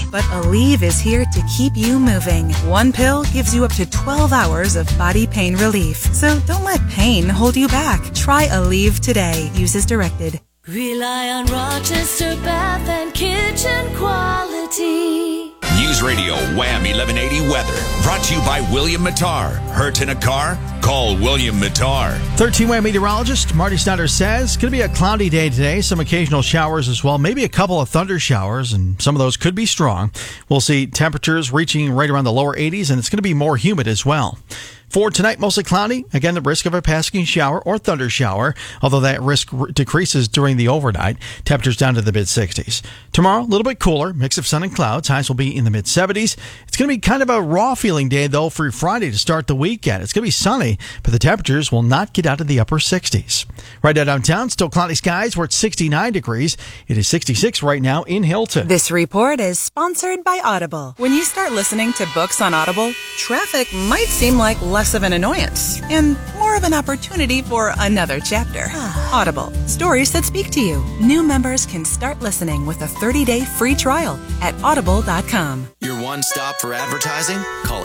but Aleve is here to keep you moving. One pill gives you up to 12 hours of body pain relief. So don't let pain hold you back. Try Aleve today. Use as directed. Rely on Rochester Bath and Kitchen quality. News Radio Wham 1180 weather. Brought to you by William Mattar. Hurt in a car? Call William Mattar. 13 Wham meteorologist Marty Snyder says it's going to be a cloudy day today. Some occasional showers as well. Maybe a couple of thunder showers, and some of those could be strong. We'll see temperatures reaching right around the lower 80s, and it's going to be more humid as well. For tonight, mostly cloudy. Again, the risk of a passing shower or thunder shower, although that risk decreases during the overnight. Temperatures down to the mid-60s. Tomorrow, a little bit cooler, mix of sun and clouds. Highs will be in the mid-70s. It's going to be kind of a raw-feeling day, though, for Friday to start the weekend. It's going to be sunny, but the temperatures will not get out of the upper 60s. Right now downtown, still cloudy skies. We're at 69 degrees. It is 66 right now in Hilton. This report is sponsored by Audible. When you start listening to books on Audible, traffic might seem like less of an annoyance and more of an opportunity for another chapter. Audible, stories that speak to you. New members can start listening with a 30-day free trial at audible.com. Your one stop for advertising? Call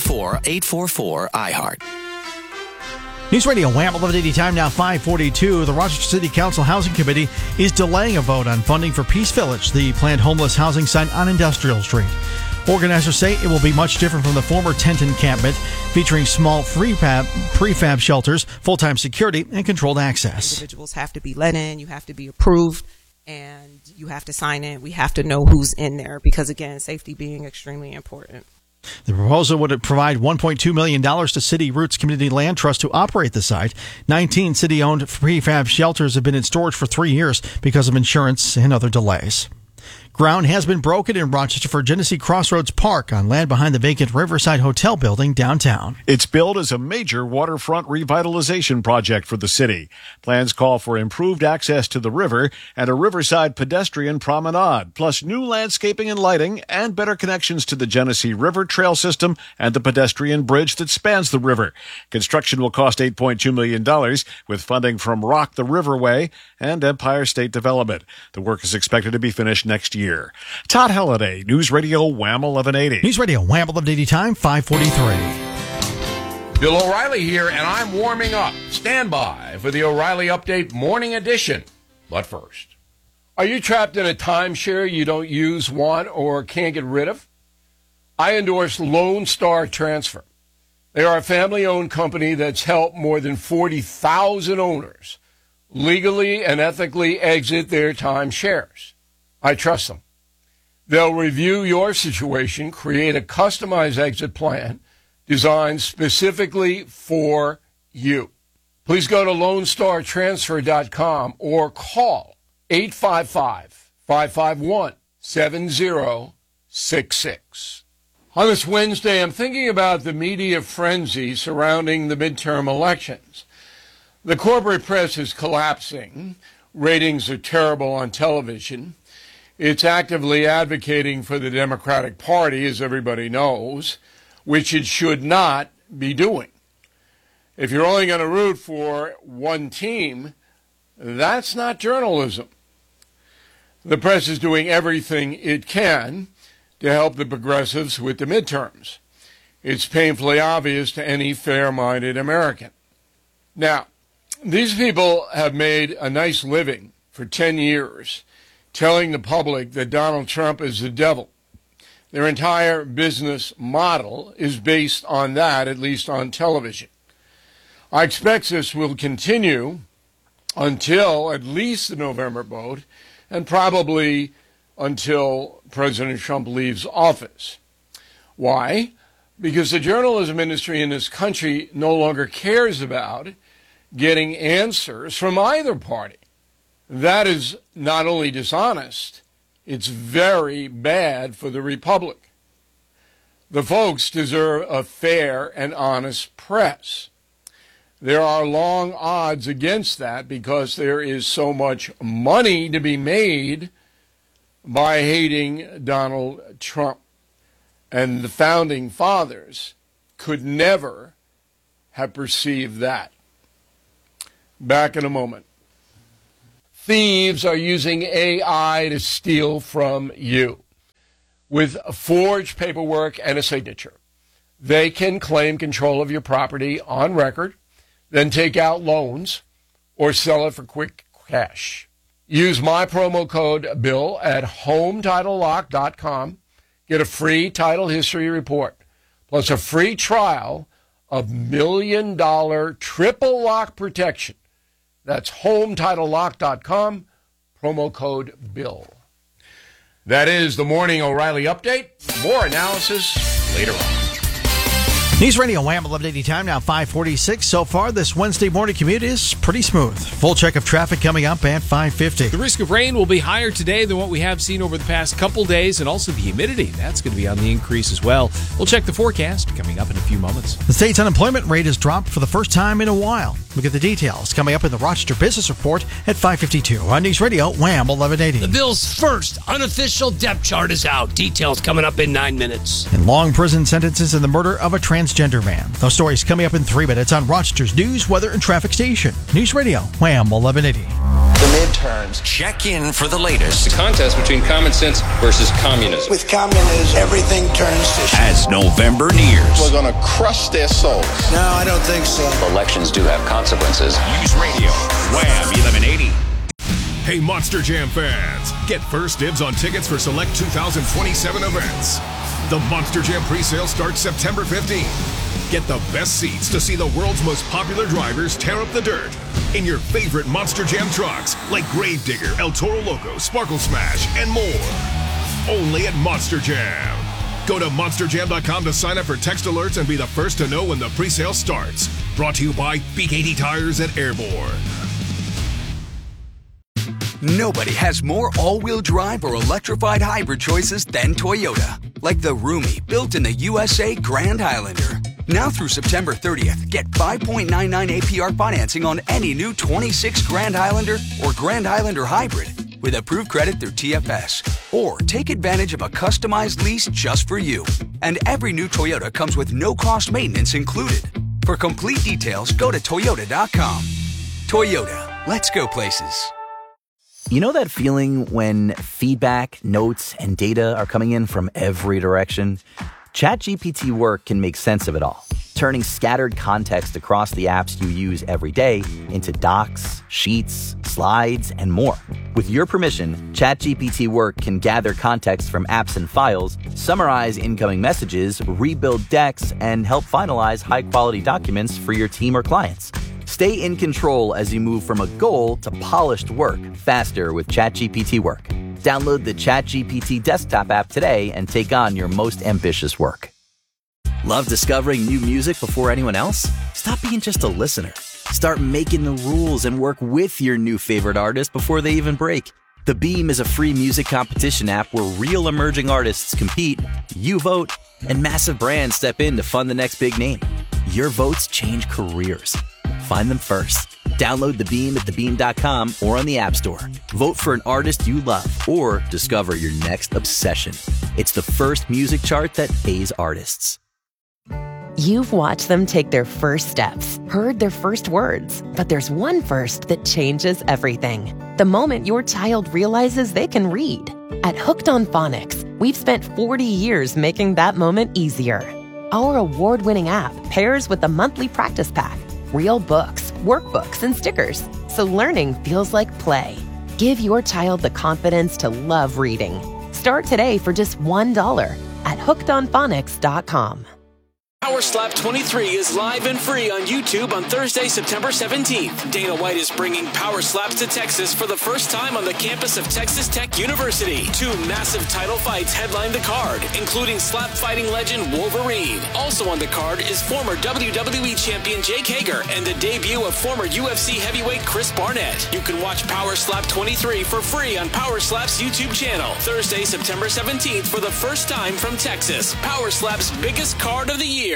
844-844-iHeart. News Radio Wham 1180 time now 5:42. The Rochester City Council Housing Committee is delaying a vote on funding for Peace Village, the planned homeless housing site on Industrial Street. Organizers say it will be much different from the former tent encampment, featuring small prefab shelters, full-time security, and controlled access. Individuals have to be let in, you have to be approved, and you have to sign in. We have to know who's in there because, again, safety being extremely important. The proposal would provide $1.2 million to City Roots Community Land Trust to operate the site. 19 city-owned prefab shelters have been in storage for 3 years because of insurance and other delays. Ground has been broken in Rochester for Genesee Crossroads Park on land behind the vacant Riverside Hotel building downtown. It's billed as a major waterfront revitalization project for the city. Plans call for improved access to the river and a riverside pedestrian promenade, plus new landscaping and lighting and better connections to the Genesee River Trail system and the pedestrian bridge that spans the river. Construction will cost $8.2 million with funding from Rock the Riverway and Empire State Development. The work is expected to be finished next year. Todd Halliday, News Radio Wham 1180. News Radio Wham 1180 time 5:43. Bill O'Reilly here, and I'm warming up. Stand by for the O'Reilly Update Morning Edition. But first, are you trapped in a timeshare you don't use, want, or can't get rid of? I endorse Lone Star Transfer. They are a family-owned company that's helped more than 40,000 owners legally and ethically exit their timeshares. I trust them. They'll review your situation, create a customized exit plan designed specifically for you. Please go to LoneStarTransfer.com or call 855-551-7066. On this Wednesday, I'm thinking about the media frenzy surrounding the midterm elections. The corporate press is collapsing. Ratings are terrible on television. It's actively advocating for the Democratic Party, as everybody knows, which it should not be doing. If you're only going to root for one team, that's not journalism. The press is doing everything it can to help the progressives with the midterms. It's painfully obvious to any fair-minded American. Now, these people have made a nice living for 10 years telling the public that Donald Trump is the devil. Their entire business model is based on that, at least on television. I expect this will continue until at least the November vote and probably until President Trump leaves office. Why? Because the journalism industry in this country no longer cares about getting answers from either party. That is not only dishonest, it's very bad for the republic. The folks deserve a fair and honest press. There are long odds against that because there is so much money to be made by hating Donald Trump. And the founding fathers could never have perceived that. Back in a moment. Thieves are using AI to steal from you. with forged paperwork and a signature. They can claim control of your property on record, then take out loans or sell it for quick cash. Use my promo code BILL at HomeTitleLock.com. Get a free title history report, plus a free trial of $1 million triple lock protection. That's HomeTitleLock.com, promo code BILL. That is the Morning O'Reilly Update. More analysis later on. News Radio Wham 1180 time, now 5:46. So far, this Wednesday morning commute is pretty smooth. Full check of traffic coming up at 5:50. The risk of rain will be higher today than what we have seen over the past couple days, and also the humidity. That's going to be on the increase as well. We'll check the forecast coming up in a few moments. The state's unemployment rate has dropped for the first time in a while. Look at the details coming up in the Rochester Business Report at 5:52 on News Radio Wham 1180. The bill's first unofficial depth chart is out. Details coming up in 9 minutes. And long prison sentences in the murder of a transgender man. Those stories coming up in 3 minutes on Rochester's news, weather, and traffic station. News Radio Wham 1180. The midterms. Check in for the latest. The contest between common sense versus communism. With communism, everything turns to shit. As November nears. We're going to crush their souls. No, I don't think so. Elections do have consequences. News Radio Wham 1180. Hey, Monster Jam fans. Get first dibs on tickets for select 2027 events. The Monster Jam presale starts September 15th. Get the best seats to see the world's most popular drivers tear up the dirt in your favorite Monster Jam trucks like Gravedigger, El Toro Loco, Sparkle Smash, and more. Only at Monster Jam. Go to monsterjam.com to sign up for text alerts and be the first to know when the presale starts. Brought to you by B80 Tires at Airborne. Nobody has more all-wheel drive or electrified hybrid choices than Toyota. Like the roomy, built-in-the USA Grand Highlander. Now through September 30th, get 5.99 APR financing on any new 26 Grand Highlander or Grand Highlander Hybrid with approved credit through TFS. Or take advantage of a customized lease just for you. And every new Toyota comes with no-cost maintenance included. For complete details, go to Toyota.com. Toyota, let's go places. You know that feeling when feedback, notes, and data are coming in from every direction? ChatGPT Work can make sense of it all, turning scattered context across the apps you use every day into docs, sheets, slides, and more. With your permission, ChatGPT Work can gather context from apps and files, summarize incoming messages, rebuild decks, and help finalize high-quality documents for your team or clients. Stay in control as you move from a goal to polished work faster with ChatGPT Work. Download the ChatGPT desktop app today and take on your most ambitious work. Love discovering new music before anyone else? Stop being just a listener. Start making the rules and work with your new favorite artist before they even break. The Beam is a free music competition app where real emerging artists compete, you vote, and massive brands step in to fund the next big name. Your votes change careers. Find them first. Download The Beam at thebeam.com or on the App Store. Vote for an artist you love or discover your next obsession. It's the first music chart that pays artists. You've watched them take their first steps, heard their first words, but there's one first that changes everything. The moment your child realizes they can read. At Hooked on Phonics, we've spent 40 years making that moment easier. Our award-winning app pairs with a monthly practice pack, real books, workbooks, and stickers, so learning feels like play. Give your child the confidence to love reading. Start today for just $1 at hookedonphonics.com. Power Slap 23 is live and free on YouTube on Thursday, September 17th. Dana White is bringing Power Slaps to Texas for the first time on the campus of Texas Tech University. 2 massive title fights headline the card, including slap fighting legend Wolverine. Also on the card is former WWE champion Jake Hager and the debut of former UFC heavyweight Chris Barnett. You can watch Power Slap 23 for free on Power Slap's YouTube channel. Thursday, September 17th for the first time from Texas. Power Slap's biggest card of the year.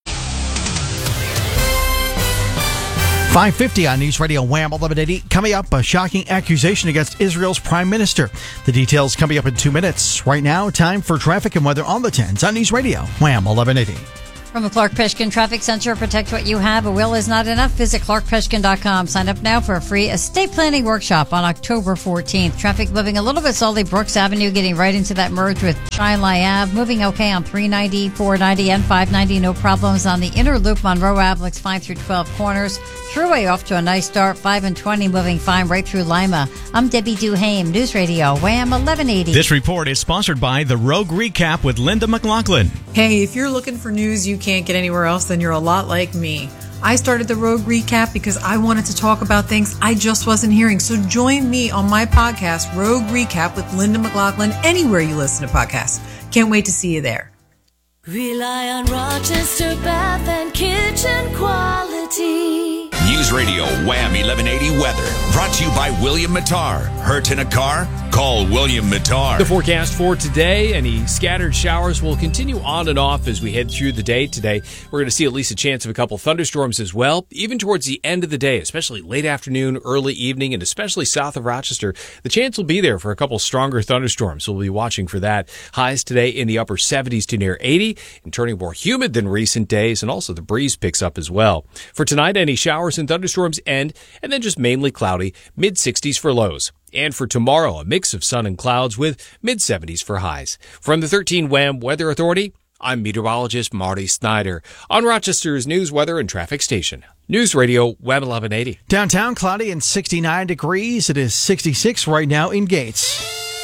5:50 on News Radio Wham 1180. Coming up, a shocking accusation against Israel's prime minister. The details coming up in 2 minutes. Right now, time for traffic and weather on the 10s on News Radio Wham 1180. From the Clark Peshkin Traffic Center, protect what you have. A will is not enough. Visit clarkpeshkin.com. Sign up now for a free estate planning workshop on October 14th. Traffic moving a little bit slowly. Brooks Avenue getting right into that merge with Shiloh Ave. Moving okay on 390, 490, and 590. No problems on the inner loop. Monroe Ave looks fine through 12 corners. Thruway off to a nice start. 5 and 20 moving fine right through Lima. I'm Debbie Duhame, News Radio, Wham 1180. This report is sponsored by The Rogue Recap with Linda McLaughlin. Hey, if you're looking for news you can't get anywhere else, then you're a lot like me. I started the Rogue Recap because I wanted to talk about things I just wasn't hearing. So join me on my podcast, Rogue Recap with Linda McLaughlin, anywhere you listen to podcasts. Can't wait to see you there. Rely on Rochester Bath and Kitchen quality. News Radio Wham 1180 weather. Brought to you by William Mattar. Hurt in a car? Call William Mattar. The forecast for today, any scattered showers will continue on and off as we head through the day today. We're going to see at least a chance of a couple thunderstorms as well, even towards the end of the day, especially late afternoon, early evening, and especially south of Rochester. The chance will be there for a couple stronger thunderstorms. We'll be watching for that. Highs today in the upper 70s to near 80 and turning more humid than recent days, and also the breeze picks up as well. For tonight, any showers and thunderstorms end, and then just mainly cloudy, mid-60s for lows. And for tomorrow, a mix of sun and clouds with mid-70s for highs. From the 13 Wham Weather Authority, I'm meteorologist Marty Snyder on Rochester's News, Weather, and Traffic Station. News Radio Wham 1180. Downtown, cloudy and 69 degrees. It is 66 right now in Gates.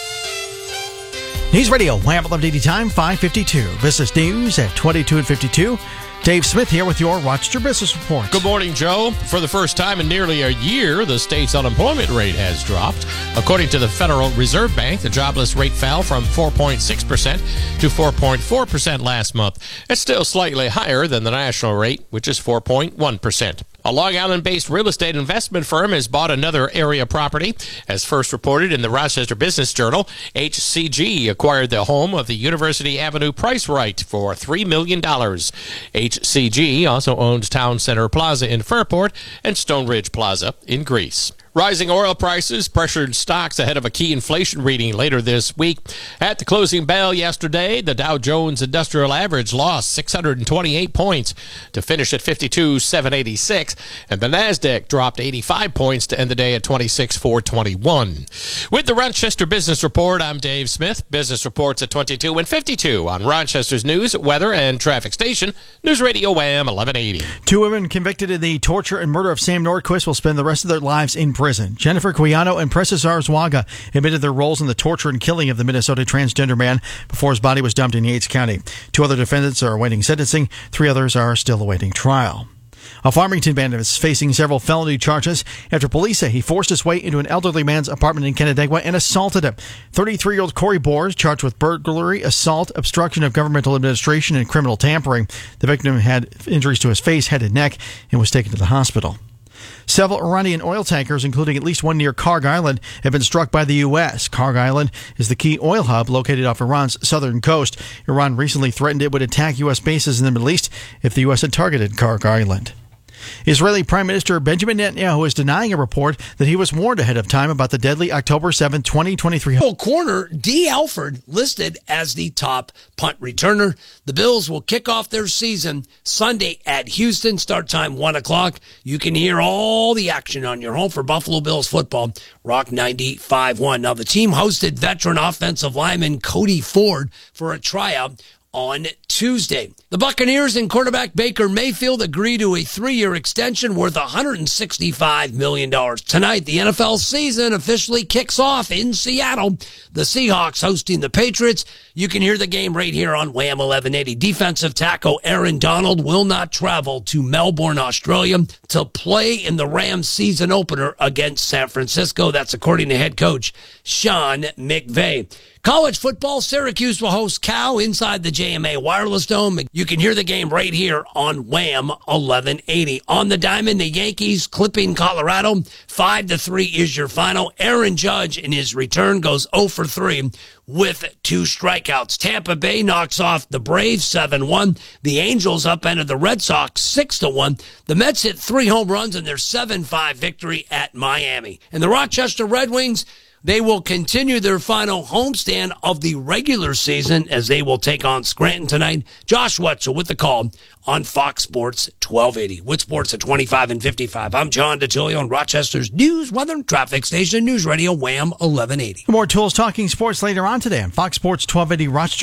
News Radio Wham 1180 time, 5:52. Business News at 22 and 52. Dave Smith here with your Rochester Business Report. Good morning, Joe. For the first time in nearly a year, the state's unemployment rate has dropped. According to the Federal Reserve Bank, the jobless rate fell from 4.6% to 4.4% last month. It's still slightly higher than the national rate, which is 4.1%. A Long Island-based real estate investment firm has bought another area property. As first reported in the Rochester Business Journal, HCG acquired the home of the University Avenue Price Right for $3 million. HCG also owns Town Center Plaza in Fairport and Stone Ridge Plaza in Greece. Rising oil prices pressured stocks ahead of a key inflation reading later this week. At the closing bell yesterday, the Dow Jones Industrial Average lost 628 points to finish at 52,786, and the Nasdaq dropped 85 points to end the day at 26,421. With the Rochester Business Report, I'm Dave Smith. Business reports at 22 and 52 on Rochester's News, Weather, and Traffic Station, News Radio Wham 1180. 2 women convicted in the torture and murder of Sam Nordquist will spend the rest of their lives in prison. Jennifer Quijano and Precious Zarzwaga admitted their roles in the torture and killing of the Minnesota transgender man before his body was dumped in Yates County. 2 other defendants are awaiting sentencing. 3 others are still awaiting trial. A Farmington man is facing several felony charges after police say he forced his way into an elderly man's apartment in Canandaigua and assaulted him. 33-year-old Corey Boers charged with burglary, assault, obstruction of governmental administration, and criminal tampering. The victim had injuries to his face, head, and neck and was taken to the hospital. Several Iranian oil tankers, including at least one near Karg Island, have been struck by the U.S. Karg Island is the key oil hub located off Iran's southern coast. Iran recently threatened it would attack U.S. bases in the Middle East if the U.S. had targeted Karg Island. Israeli Prime Minister Benjamin Netanyahu is denying a report that he was warned ahead of time about the deadly October 7, 2023. Corner D. Alford listed as the top punt returner. The Bills will kick off their season Sunday at Houston, start time 1 o'clock. You can hear all the action on your home for Buffalo Bills football, Rock 95.1. Now, the team hosted veteran offensive lineman Cody Ford for a tryout on Tuesday. The Buccaneers and quarterback Baker Mayfield agree to a 3-year extension worth $165 million. Tonight, the NFL season officially kicks off in Seattle. The Seahawks hosting the Patriots. You can hear the game right here on Wham 1180. Defensive tackle Aaron Donald will not travel to Melbourne, Australia to play in the Rams season opener against San Francisco. That's according to head coach Sean McVay. College football, Syracuse will host Cal inside the JMA Wireless Dome. You can hear the game right here on Wham 1180. On the diamond, the Yankees clipping Colorado. 5-3 is your final. Aaron Judge in his return goes 0 for 3 with 2 strikeouts. Tampa Bay knocks off the Braves 7-1. The Angels upended the Red Sox 6-1. The Mets hit 3 home runs in their 7-5 victory at Miami. And the Rochester Red Wings They will continue their final homestand of the regular season as they will take on Scranton tonight. Josh Wetzel with the call on Fox Sports 1280. With sports at 25 and 55. I'm John DeTilio on Rochester's News, Weather, and Traffic Station, News Radio, Wham 1180. More Tools Talking Sports later on today on Fox Sports 1280 Rochester.